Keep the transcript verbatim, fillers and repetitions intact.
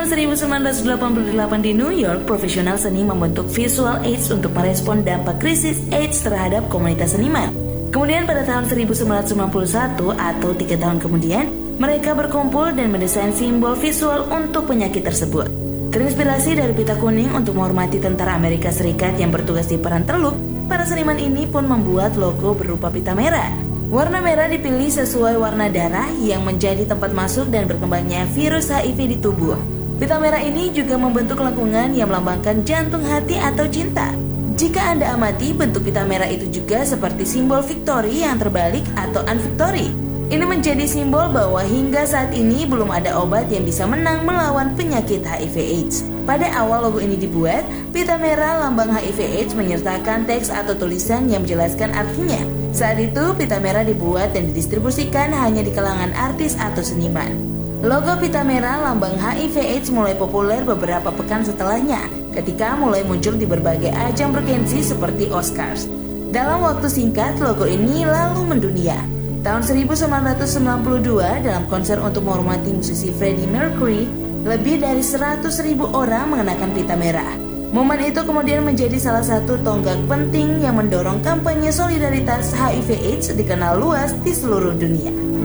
tahun seribu sembilan ratus delapan puluh delapan di New York, profesional seni membentuk Visual AIDS untuk merespon dampak krisis AIDS terhadap komunitas seniman. Kemudian pada tahun seribu sembilan ratus sembilan puluh satu atau tiga tahun kemudian, mereka berkumpul dan mendesain simbol visual untuk penyakit tersebut. Terinspirasi dari pita kuning untuk menghormati tentara Amerika Serikat yang bertugas di Perang Teluk, para seniman ini pun membuat logo berupa pita merah. Warna merah dipilih sesuai warna darah yang menjadi tempat masuk dan berkembangnya virus H I V di tubuh. Pita merah ini juga membentuk lengkungan yang melambangkan jantung hati atau cinta. Jika Anda amati, bentuk pita merah itu juga seperti simbol victory yang terbalik atau unvictory. Ini menjadi simbol bahwa hingga saat ini belum ada obat yang bisa menang melawan penyakit H I V AIDS. Pada awal logo ini dibuat, pita merah lambang H I V AIDS menyertakan teks atau tulisan yang menjelaskan artinya. Saat itu, pita merah dibuat dan didistribusikan hanya di kalangan artis atau seniman. Logo pita merah lambang H I V AIDS mulai populer beberapa pekan setelahnya, ketika mulai muncul di berbagai ajang bergensi seperti Oscars. Dalam waktu singkat, logo ini lalu mendunia. Tahun seribu sembilan ratus sembilan puluh dua, dalam konser untuk menghormati musisi Freddie Mercury, lebih dari seratus ribu orang mengenakan pita merah. Momen itu kemudian menjadi salah satu tonggak penting yang mendorong kampanye solidaritas H I V AIDS dikenal luas di seluruh dunia.